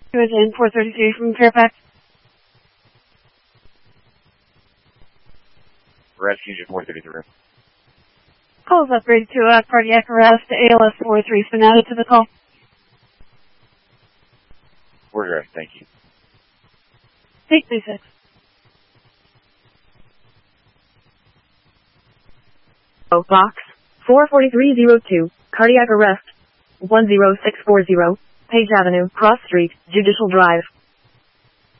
It was in 433 from Fairfax. Refuge at 433. Call is upgraded to cardiac arrest. ALS 43 has been added to the call. We're good, thank you. 836. Oh, box 44302, cardiac arrest 10640, Page Avenue, Cross Street, Judicial Drive.